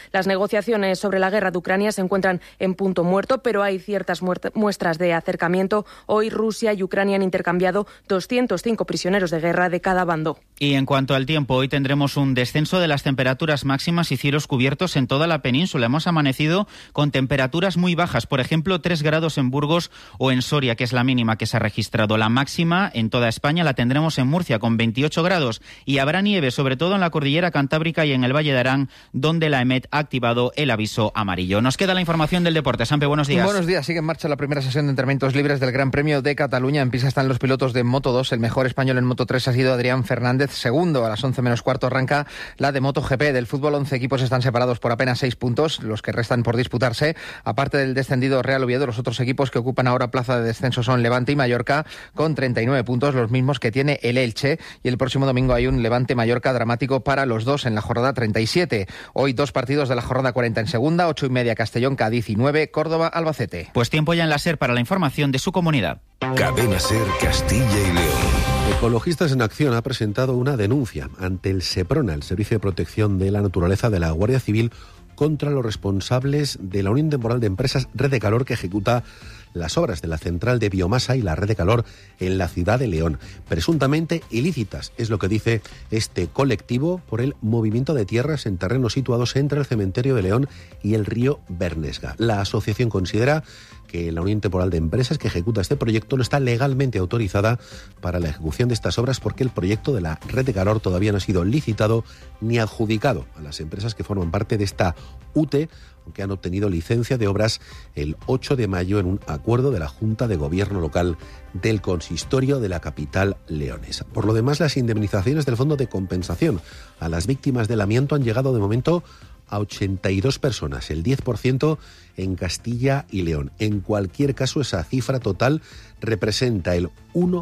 Las negociaciones sobre la guerra de Ucrania se encuentran en punto muerto, pero hay ciertas muestras de acercamiento. Hoy Rusia y Ucrania han intercambiado 205 prisioneros de guerra de cada bando. Y en cuanto al tiempo, hoy tendremos un descenso de las temperaturas máximas y cielos cubiertos en toda la península. Hemos amanecido con temperaturas muy bajas, por ejemplo, 3 grados en Burgos o en Soria, que es la mínima que se ha registrado. La máxima en toda España la tendremos en Murcia, con 28 grados. Y habrá nieve, sobre todo en la cordillera cantábrica y en el Valle de Arán, donde la EMET ha activado el aviso amarillo. Nos queda la información del deporte. Sampe, buenos días. Buenos días. Sigue en marcha la primera sesión de entrenamientos libres del Gran Premio de Cataluña. En pista están los pilotos de Moto2. El mejor español en Moto3 ha sido Adrián Fernández. Segundo, a las 11 menos cuarto arranca la de MotoGP. Del fútbol, 11 equipos están separados por apenas 6 puntos, los que restan por disputarse. Aparte del descendido Real Oviedo, los otros equipos que ocupan ahora plaza de descenso son Levante y Mallorca, con 39 puntos, los mismos que tiene el Elche. Y el próximo domingo hay un Levante-Mallorca dramático para los dos en la jornada 37. Hoy 2 partidos de la jornada 40 en segunda, 8:30 Castellón-Cádiz y 9 Córdoba-Albacete. Pues tiempo ya en la SER para la información de su comunidad. Cadena SER Castilla y León. Ecologistas en Acción ha presentado una denuncia ante el SEPRONA, el Servicio de Protección de la Naturaleza de la Guardia Civil, contra los responsables de la Unión Temporal de Empresas Red de Calor, que ejecuta las obras de la central de biomasa y la red de calor en la ciudad de León. Presuntamente ilícitas, es lo que dice este colectivo, por el movimiento de tierras en terrenos situados entre el cementerio de León y el río Bernesga. La asociación considera que la Unión Temporal de Empresas que ejecuta este proyecto no está legalmente autorizada para la ejecución de estas obras, porque el proyecto de la red de calor todavía no ha sido licitado ni adjudicado a las empresas que forman parte de esta UTE, aunque han obtenido licencia de obras el 8 de mayo en un acuerdo de la Junta de Gobierno Local del Consistorio de la capital leonesa. Por lo demás, las indemnizaciones del Fondo de Compensación a las víctimas del amianto han llegado de momento a 82 personas, el 10% en Castilla y León. En cualquier caso, esa cifra total representa el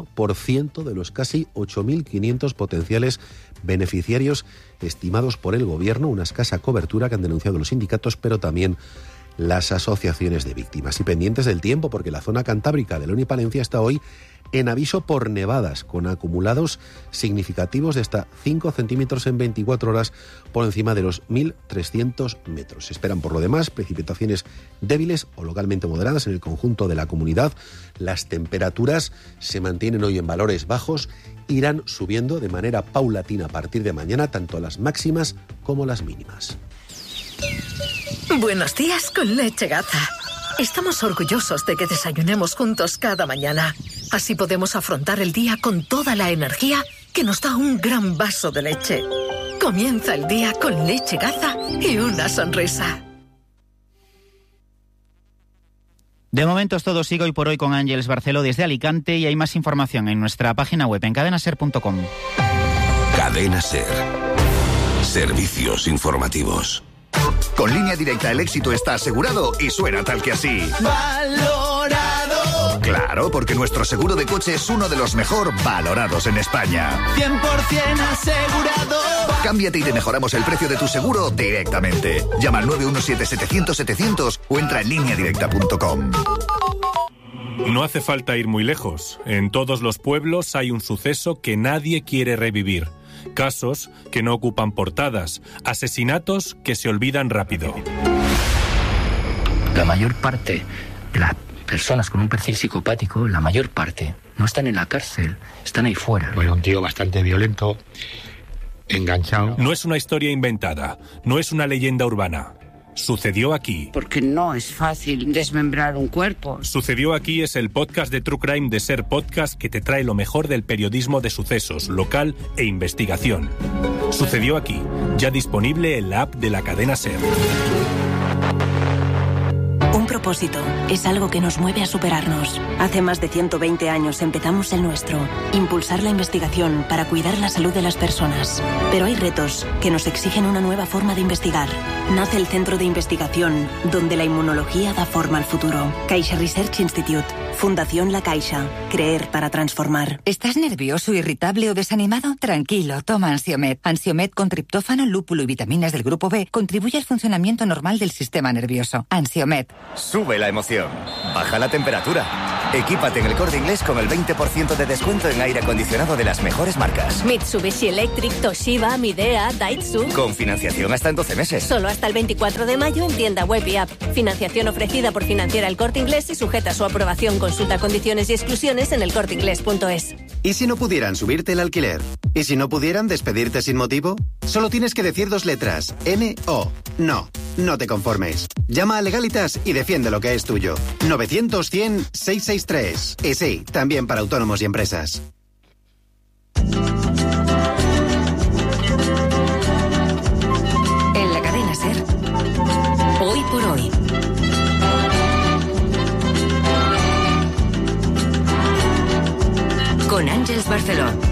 1% de los casi 8.500 potenciales beneficiarios estimados por el Gobierno, una escasa cobertura que han denunciado los sindicatos, pero también las asociaciones de víctimas. Y pendientes del tiempo, porque la zona cantábrica de León y Palencia está hoy en aviso por nevadas, con acumulados significativos de hasta 5 centímetros en 24 horas por encima de los 1.300 metros. Se esperan, por lo demás, precipitaciones débiles o localmente moderadas en el conjunto de la comunidad. Las temperaturas se mantienen hoy en valores bajos, irán subiendo de manera paulatina a partir de mañana, tanto las máximas como las mínimas. Buenos días con Leche Gaza. Estamos orgullosos de que desayunemos juntos cada mañana. Así podemos afrontar el día con toda la energía que nos da un gran vaso de leche. Comienza el día con Leche Gaza y una sonrisa. De momento es todo. Sigo hoy por hoy con Ángeles Barceló desde Alicante, y hay más información en nuestra página web en cadenaser.com. Cadena SER. Servicios informativos. Con Línea Directa el éxito está asegurado y suena tal que así. ¡Valorado! Claro, porque nuestro seguro de coche es uno de los mejor valorados en España. 100% asegurado. Cámbiate y te mejoramos el precio de tu seguro directamente. Llama al 917-700-700 o entra en lineadirecta.com. No hace falta ir muy lejos. En todos los pueblos hay un suceso que nadie quiere revivir. Casos que no ocupan portadas, asesinatos que se olvidan rápido. La mayor parte de las personas con un perfil psicopático, la mayor parte, no están en la cárcel, están ahí fuera. Bueno, un tío bastante violento, enganchado. No es una historia inventada, no es una leyenda urbana. Sucedió aquí. Porque no es fácil desmembrar un cuerpo. Sucedió aquí es el podcast de True Crime de SER Podcast, que te trae lo mejor del periodismo de sucesos, local e investigación. Sucedió aquí, ya disponible en la app de la cadena SER. Un propósito es algo que nos mueve a superarnos. Hace más de 120 años empezamos el nuestro: impulsar la investigación para cuidar la salud de las personas. Pero hay retos que nos exigen una nueva forma de investigar. Nace el Centro de Investigación, donde la inmunología da forma al futuro. Caixa Research Institute, Fundación La Caixa. Creer para transformar. ¿Estás nervioso, irritable o desanimado? Tranquilo, toma Ansiomed. Ansiomed con triptófano, lúpulo y vitaminas del grupo B contribuye al funcionamiento normal del sistema nervioso. Ansiomed. Sube la emoción, baja la temperatura, Equípate en El Corte Inglés con el 20% de descuento en aire acondicionado de las mejores marcas. Mitsubishi Electric, Toshiba, Midea, Daihatsu. Con financiación hasta en 12 meses. Solo hasta el 24 de mayo en tienda web y app. Financiación ofrecida por Financiera El Corte Inglés y sujeta a su aprobación. Consulta condiciones y exclusiones en elcorteinglés.es. ¿Y si no pudieran subirte el alquiler? ¿Y si no pudieran despedirte sin motivo? Solo tienes que decir 2 letras. N-O. No. No te conformes. Llama a Legalitas y defiende lo que es tuyo. 900-100-663. Y sí, también para autónomos y empresas. En la cadena SER. Hoy por hoy. Con Ángeles Barceló.